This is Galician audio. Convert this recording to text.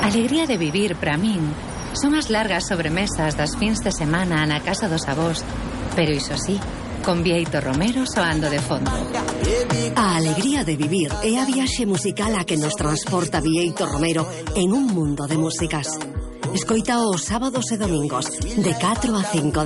alegría de vivir para min son as largas sobremesas das fins de semana na casa dos avós, pero iso sí, con Bieito Romero soando de fondo. A alegría de vivir é a viaxe musical a que nos transporta Bieito Romero en un mundo de músicas. Escoita os sábados e domingos de 4 a 5